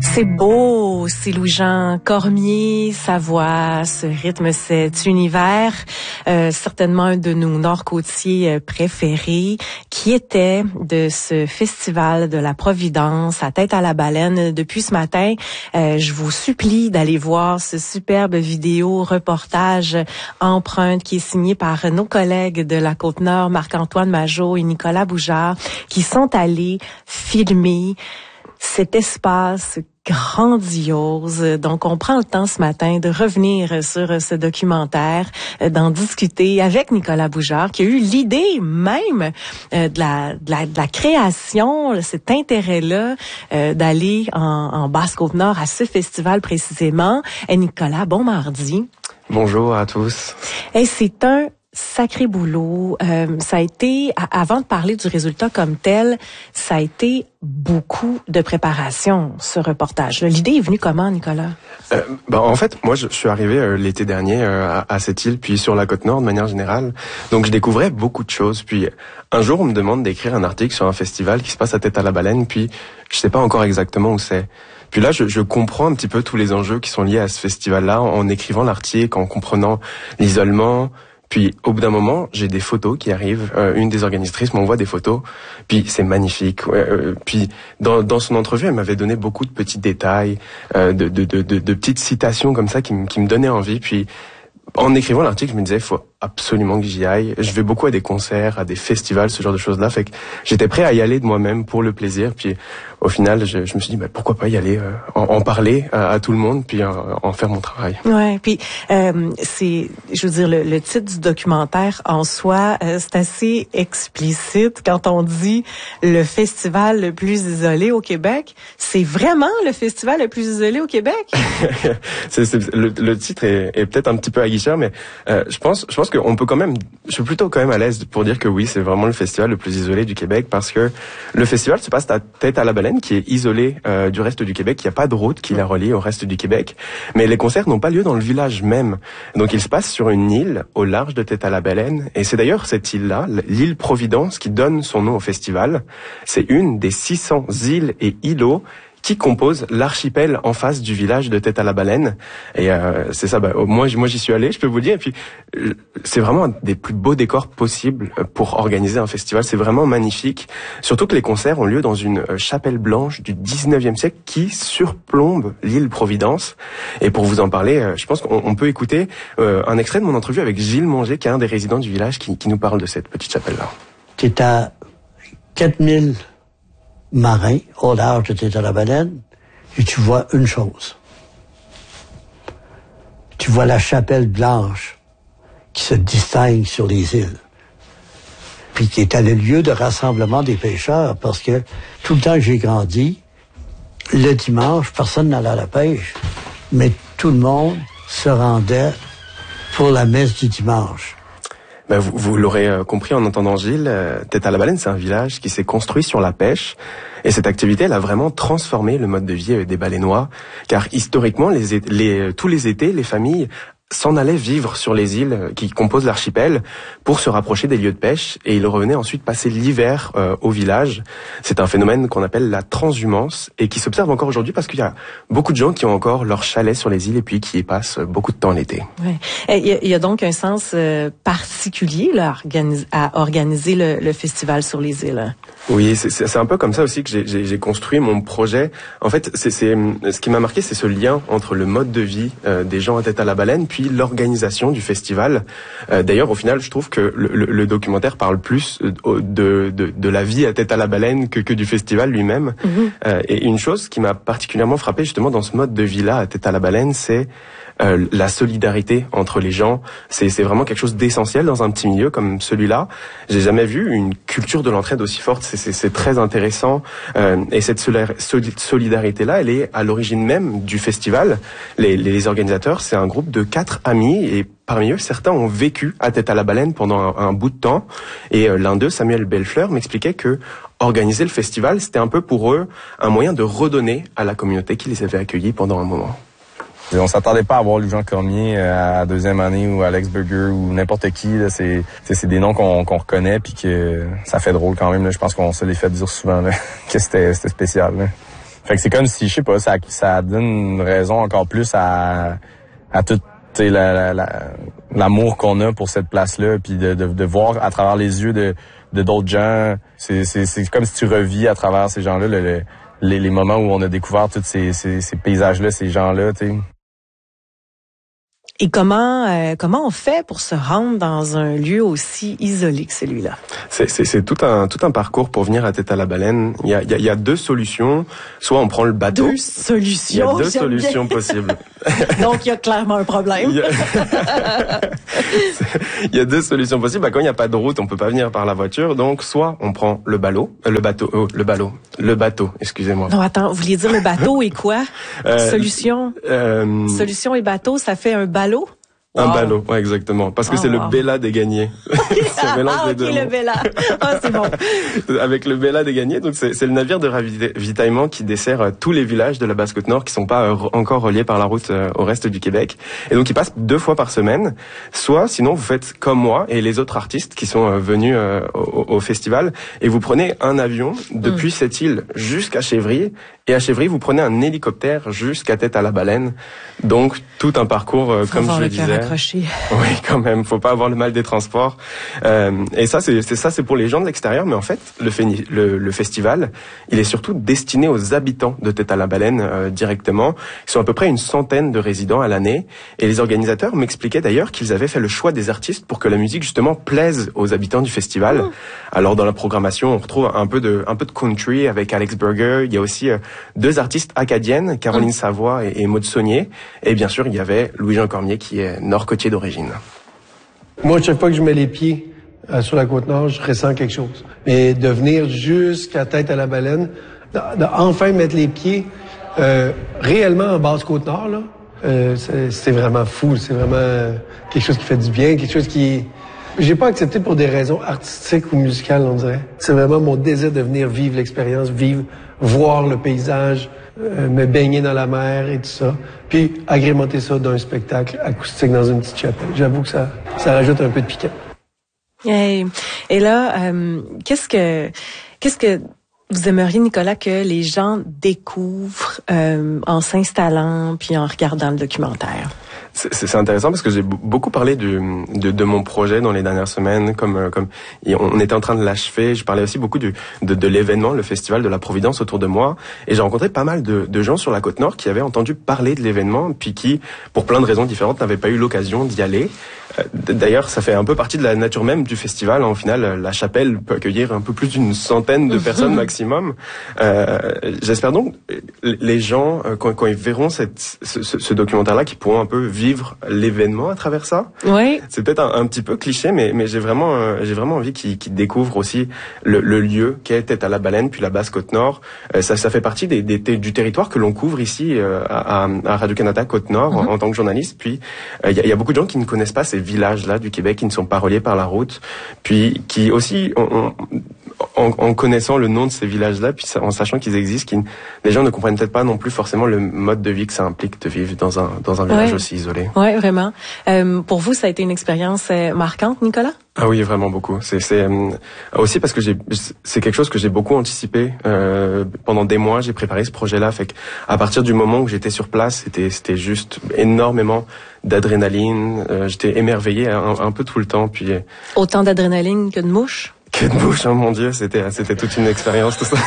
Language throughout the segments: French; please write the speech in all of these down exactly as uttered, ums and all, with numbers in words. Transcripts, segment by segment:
C'est beau, c'est Louis-Jean Cormier, sa voix, ce rythme, cet univers, euh, certainement un de nos nord-côtiers préférés, qui était de ce festival de la Providence à Tête à la Baleine. Depuis ce matin, euh, je vous supplie d'aller voir ce superbe vidéo reportage empreinte qui est signé par nos collègues de la Côte-Nord, Marc-Antoine Majot et Nicolas Boujard, qui sont allés filmer cet espace grandiose. Donc, on prend le temps ce matin de revenir sur ce documentaire, d'en discuter avec Nicolas Boujard, qui a eu l'idée même euh, de, la, de, la, de la création, cet intérêt-là, euh, d'aller en, en Basse-Côte-Nord à ce festival précisément. Et Nicolas, bon mardi. Bonjour à tous. Et c'est un sacré boulot. Euh, ça a été, avant de parler du résultat comme tel, ça a été beaucoup de préparation, ce reportage. L'idée est venue comment, Nicolas? Euh, bah, en fait, moi, je suis arrivé euh, l'été dernier euh, à, à cette île, puis sur la Côte-Nord de manière générale. Donc, je découvrais beaucoup de choses. Puis, un jour, on me demande d'écrire un article sur un festival qui se passe à Tête à la Baleine, puis je sais pas encore exactement où c'est. Puis là, je, je comprends un petit peu tous les enjeux qui sont liés à ce festival-là en, en écrivant l'article, en comprenant l'isolement. Puis, au bout d'un moment, j'ai des photos qui arrivent. Euh, une des organisatrices m'envoie des photos. Puis, c'est magnifique. Ouais, euh, puis, dans, dans son entrevue, elle m'avait donné beaucoup de petits détails, euh, de, de, de, de, de petites citations comme ça qui, m- qui me donnaient envie. Puis, en écrivant l'article, je me disais, il faut absolument que j'y aille. Je vais beaucoup à des concerts, à des festivals, ce genre de choses-là. Fait que j'étais prêt à y aller de moi-même pour le plaisir. Puis au final, je, je me suis dit, bah, pourquoi pas y aller, euh, en, en parler à, à tout le monde, puis euh, en faire mon travail. Ouais. Puis euh, c'est, je veux dire, le, le titre du documentaire en soi, euh, c'est assez explicite quand on dit le festival le plus isolé au Québec. C'est vraiment le festival le plus isolé au Québec. c'est, c'est, le, le titre est, est peut-être un petit peu aguicheur, mais euh, je pense, je pense qu'on peut quand même, je suis plutôt quand même à l'aise pour dire que oui, c'est vraiment le festival le plus isolé du Québec, parce que le festival se passe à Tête à la Baleine, qui est isolé euh, du reste du Québec. Il n'y a pas de route qui la relie au reste du Québec, mais les concerts n'ont pas lieu dans le village même. Donc ils se passent sur une île au large de Tête à la Baleine, et c'est d'ailleurs cette île-là, l'île Providence, qui donne son nom au festival. C'est une des six cents îles et îlots qui compose l'archipel en face du village de Tête à la Baleine. Et euh, c'est ça, bah, moi, moi j'y suis allé, je peux vous le dire. Et puis, euh, c'est vraiment un des plus beaux décors possibles pour organiser un festival. C'est vraiment magnifique. Surtout que les concerts ont lieu dans une chapelle blanche du dix-neuvième siècle qui surplombe l'île Providence. Et pour vous en parler, euh, je pense qu'on on peut écouter euh, un extrait de mon entrevue avec Gilles Monger, qui est un des résidents du village, qui, qui nous parle de cette petite chapelle-là. C'est à quatre mille marins au large de Tête à la Baleine, et tu vois une chose. Tu vois la chapelle blanche qui se distingue sur les îles, puis qui était le lieu de rassemblement des pêcheurs, parce que tout le temps que j'ai grandi, le dimanche, personne n'allait à la pêche, mais tout le monde se rendait pour la messe du dimanche. Ben vous, vous l'aurez compris en entendant Gilles, euh, Tête à la Baleine, c'est un village qui s'est construit sur la pêche. Et cette activité, elle a vraiment transformé le mode de vie des Balénois. Car historiquement, les, les, tous les étés, les familles s'en allaient vivre sur les îles qui composent l'archipel pour se rapprocher des lieux de pêche, et ils revenaient ensuite passer l'hiver euh, au village. C'est un phénomène qu'on appelle la transhumance et qui s'observe encore aujourd'hui, parce qu'il y a beaucoup de gens qui ont encore leur chalet sur les îles et puis qui y passent beaucoup de temps l'été. Ouais. Il y a, il y a donc un sens euh, particulier là, à, organiser, à organiser le, le festival sur les îles. Oui, c'est, c'est, c'est un peu comme ça aussi que j'ai, j'ai, j'ai construit mon projet. En fait, c'est, c'est, ce qui m'a marqué, c'est ce lien entre le mode de vie euh, des gens à Tête à la Baleine, puis l'organisation du festival. Euh, d'ailleurs, au final, je trouve que le, le, le documentaire parle plus de, de, de, de la vie à Tête à la Baleine que, que du festival lui-même. Mmh. Euh, et une chose qui m'a particulièrement frappé justement dans ce mode de vie-là à Tête à la Baleine, c'est Euh, la solidarité entre les gens. C'est, c'est vraiment quelque chose d'essentiel dans un petit milieu comme celui-là. J'ai jamais vu une culture de l'entraide aussi forte. C'est, c'est, c'est très intéressant. Euh, et cette solidarité-là, elle est à l'origine même du festival. Les, les organisateurs, c'est un groupe de quatre amis, et parmi eux, certains ont vécu à Tête à la Baleine pendant un, un bout de temps. Et euh, l'un d'eux, Samuel Bellefleur, m'expliquait que organiser le festival, c'était un peu pour eux un moyen de redonner à la communauté qui les avait accueillis pendant un moment. Et on s'attendait pas à voir Louis-Jean Cormier à deuxième année, ou Alex Burger ou n'importe qui. Là. C'est, c'est des noms qu'on, qu'on reconnaît, puis que ça fait drôle quand même. Là. Je pense qu'on se les fait dire souvent là, que c'était, c'était spécial. Là. Fait que c'est comme si, je sais pas, ça, ça donne une raison encore plus à, à tout, la, la, la, l'amour qu'on a pour cette place-là, puis de, de, de voir à travers les yeux de, de d'autres gens. C'est, c'est, c'est comme si tu revis à travers ces gens-là le, le, les, les moments où on a découvert tous ces, ces, ces paysages-là, ces gens-là, tu sais. Et comment euh, comment on fait pour se rendre dans un lieu aussi isolé que celui-là? C'est, c'est, c'est tout un tout un parcours pour venir à Tête-à-la-Baleine. Il y a, il y a, il y a deux solutions. Soit on prend le bateau. Deux solutions. Il y a deux solutions bien. possibles. Donc il y a clairement un problème. Il y a, il y a deux solutions possibles. Bah, quand il n'y a pas de route, on peut pas venir par la voiture. Donc soit on prend le ballot, euh, le bateau, oh, le ballot, le bateau. Excusez-moi. Non, attends, vous vouliez dire le bateau et quoi? Euh, Solution. Euh, Solution et bateau, ça fait un ballot? Un Wow. ballot, ouais, exactement. Parce que Oh, c'est wow. le Bella des gagnés. C'est le mélange ah, des ok, deux le mots. Bella. Ah, c'est bon. Avec le Bella des gagnés, donc c'est, c'est le navire de ravitaillement qui dessert euh, tous les villages de la Basse-Côte-Nord qui sont pas euh, encore reliés par la route euh, au reste du Québec. Et donc il passe deux fois par semaine. Soit, sinon, vous faites comme moi et les autres artistes qui sont euh, venus euh, au, au festival et vous prenez un avion depuis mm. cette île jusqu'à Chevry. Et à Chevry, vous prenez un hélicoptère jusqu'à Tête-à-la-Baleine. Donc tout un parcours, euh, comme je le disais. Accroché. Oui, quand même. Faut pas avoir le mal des transports. Euh, et ça, c'est, c'est ça, c'est pour les gens de l'extérieur. Mais en fait, le, le, le festival, il est surtout destiné aux habitants de Tête-à-la-Baleine euh, directement. Ils sont à peu près une centaine de résidents à l'année. Et les organisateurs m'expliquaient d'ailleurs qu'ils avaient fait le choix des artistes pour que la musique justement plaise aux habitants du festival. Mmh. Alors dans la programmation, on retrouve un peu de, un peu de country avec Alex Burger. Il y a aussi euh, deux artistes acadiennes, Caroline mmh. Savoie et, et Maud Saunier. Et bien sûr, il y avait Louis-Jean Cormier qui est nord-côtier d'origine. Moi, chaque fois que je mets les pieds euh, sur la Côte-Nord, je ressens quelque chose. Mais de venir jusqu'à Tête-à-la-Baleine, d'enfin mettre les pieds euh, réellement en basse Côte-Nord, là, euh, c'est, c'est vraiment fou. C'est vraiment quelque chose qui fait du bien, quelque chose qui... J'ai pas accepté pour des raisons artistiques ou musicales, on dirait. C'est vraiment mon désir de venir vivre l'expérience, vivre, voir le paysage, euh, me baigner dans la mer et tout ça. Puis agrémenter ça d'un spectacle acoustique dans une petite chapelle. J'avoue que ça, ça rajoute un peu de piquant. Hey. Et là, euh, qu'est-ce que, qu'est-ce que vous aimeriez, Nicolas, que les gens découvrent euh, en s'installant puis en regardant le documentaire? C'est, c'est intéressant parce que j'ai beaucoup parlé du, de, de mon projet dans les dernières semaines, comme, comme on était en train de l'achever. Je parlais aussi beaucoup du, de, de l'événement, le festival de la Providence autour de moi, et j'ai rencontré pas mal de, de gens sur la Côte-Nord qui avaient entendu parler de l'événement, puis qui, pour plein de raisons différentes, n'avaient pas eu l'occasion d'y aller. D'ailleurs, ça fait un peu partie de la nature même du festival. Au final, la chapelle peut accueillir un peu plus d'une centaine de personnes maximum. Euh, j'espère donc les gens, quand, quand ils verront cette, ce, ce documentaire-là, qui pourront un peu vivre l'événement à travers ça. Oui. C'est peut-être un, un petit peu cliché, mais, mais j'ai vraiment, euh, j'ai vraiment envie qu'ils, qu'ils découvrent aussi le, le lieu qu'est Tête-à-la-Baleine, puis la Basse-Côte-Nord. Euh, ça, ça fait partie des, des, du territoire que l'on couvre ici euh, à, à Radio-Canada Côte-Nord mm-hmm. en, en tant que journaliste. Puis il euh, y, y a beaucoup de gens qui ne connaissent pas ces villages-là du Québec, qui ne sont pas reliés par la route, puis qui aussi, on, on, en, en connaissant le nom de ces villages-là, puis en sachant qu'ils existent, qui, les gens ne comprennent peut-être pas non plus forcément le mode de vie que ça implique de vivre dans un dans un village ouais. aussi isolé. Oui, vraiment. Euh, pour vous, ça a été une expérience euh, marquante, Nicolas? Ah oui, vraiment beaucoup. C'est, c'est euh, aussi parce que j'ai, c'est quelque chose que j'ai beaucoup anticipé euh, pendant des mois. J'ai préparé ce projet-là, fait qu'à partir du moment où j'étais sur place, c'était c'était juste énormément d'adrénaline. Euh, j'étais émerveillé un, un peu tout le temps. Puis autant d'adrénaline que de mouches. Que de mouches, oh mon Dieu, c'était c'était toute une expérience tout ça.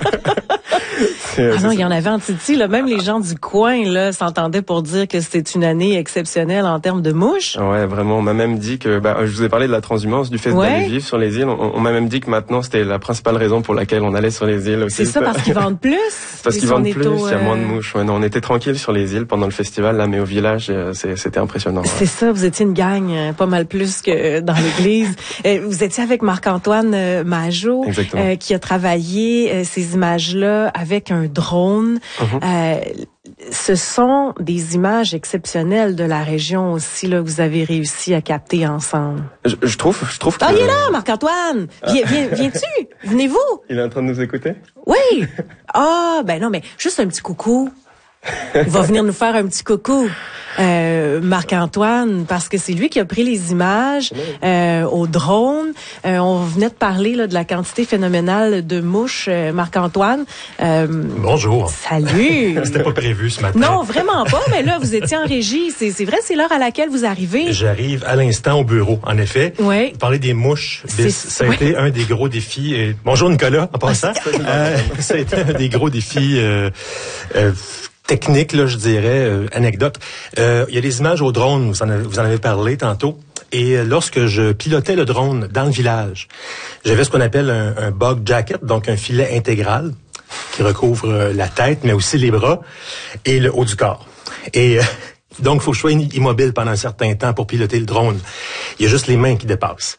Ah non, il y en avait en Titi, là. Même les gens du coin, là, s'entendaient pour dire que c'était une année exceptionnelle en termes de mouches. Ouais, vraiment. On m'a même dit que, bah, je vous ai parlé de la transhumance, du fait ouais. d'aller vivre sur les îles. On, on m'a même dit que maintenant, c'était la principale raison pour laquelle on allait sur les îles aussi. C'est ça, parce qu'ils vendent plus? Parce qu'ils vendent plus, au, il y a moins de mouches. Ouais, non, on était tranquille sur les îles pendant le festival, là, mais au village, c'est, c'était impressionnant. Ouais. C'est ça, vous étiez une gang, pas mal plus que dans l'église. Vous étiez avec Marc-Antoine Majot, euh, qui a travaillé euh, ces images-là avec un drone. Mm-hmm. Euh, ce sont des images exceptionnelles de la région aussi, là, que vous avez réussi à capter ensemble. Je, je trouve, je trouve que... Ah, il est là, Marc-Antoine! Viens, viens, viens-tu? Venez-vous? Il est en train de nous écouter? Oui! Ah, ben non, mais juste un petit coucou. Il va venir nous faire un petit coucou. Euh, Marc-Antoine, parce que c'est lui qui a pris les images euh, au drone. Euh, on venait de parler là, de la quantité phénoménale de mouches, euh, Marc-Antoine. Euh, Bonjour. Salut. C'était pas prévu ce matin. Non, vraiment pas, mais là, vous étiez en régie. C'est, c'est vrai, c'est l'heure à laquelle vous arrivez. J'arrive à l'instant au bureau, en effet. Oui. Vous parlez des mouches. C'est- Bis, ça a oui. été un des gros défis. Et... Bonjour Nicolas, en passant. euh, ça a été un des gros défis euh, euh, techniques, là, je dirais, euh, anecdote. Euh, il y a des images au drone, vous en avez, vous en avez parlé tantôt. Et euh, lorsque je pilotais le drone dans le village, j'avais ce qu'on appelle un, un bug jacket, donc un filet intégral qui recouvre euh, la tête, mais aussi les bras et le haut du corps. Et euh, donc, il faut que je sois immobile pendant un certain temps pour piloter le drone. Il y a juste les mains qui dépassent.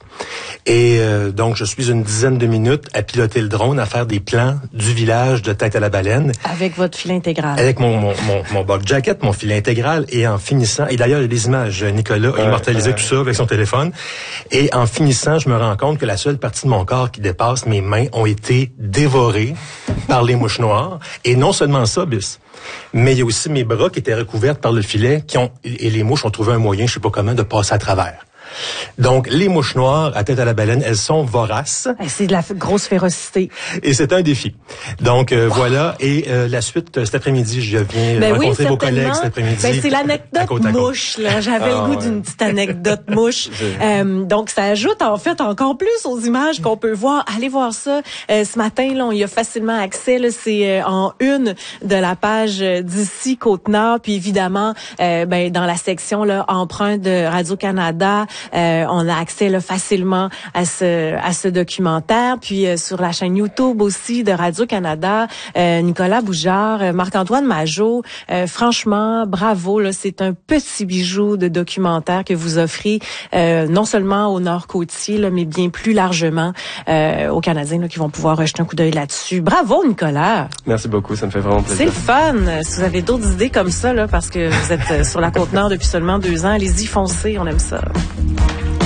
Et euh, donc, je suis une dizaine de minutes à piloter le drone, à faire des plans du village de Tête à la Baleine. Avec votre filet intégral. Avec mon, mon, mon, mon bug jacket, mon filet intégral, et en finissant, et d'ailleurs, il y a des images, Nicolas a immortalisé ouais. tout ça avec son téléphone, et en finissant, je me rends compte que la seule partie de mon corps qui dépasse, mes mains, ont été dévorées par les mouches noires. Et non seulement ça, bis, mais il y a aussi mes bras qui étaient recouverts par le filet, qui ont, et les mouches ont trouvé un moyen, je sais pas comment, de passer à travers. Donc, les mouches noires à Tête à la Baleine, elles sont voraces. C'est de la f- grosse férocité. Et c'est un défi. Donc, euh, voilà. Et euh, la suite, euh, cet après-midi, je viens Ben rencontrer oui, vos collègues cet après-midi. Ben, c'est à l'anecdote côte à côte. mouche, là. J'avais Ah, le goût ouais. d'une petite anecdote mouche. Euh, donc, ça ajoute, en fait, encore plus aux images qu'on peut voir. Allez voir ça. Euh, ce matin, là, on y a facilement accès, là. C'est euh, en une de la page euh, d'ici, Côte-Nord. Puis, évidemment, euh, ben, dans la section, là, emprunt de Radio-Canada, euh, on a accès, là, facilement à ce, à ce documentaire. Puis, euh, sur la chaîne YouTube aussi de Radio-Canada, euh, Nicolas Bougère, euh, Marc-Antoine Majot, euh, franchement, bravo, là, c'est un petit bijou de documentaire que vous offrez, euh, non seulement au Nord-Côtier, là, mais bien plus largement euh, aux Canadiens là, qui vont pouvoir jeter un coup d'œil là-dessus. Bravo, Nicolas! Merci beaucoup, ça me fait vraiment C'est plaisir. le fun! Si vous avez d'autres idées comme ça, là, parce que vous êtes euh, sur la Côte-Nord depuis seulement deux ans, allez-y, foncez, on aime ça.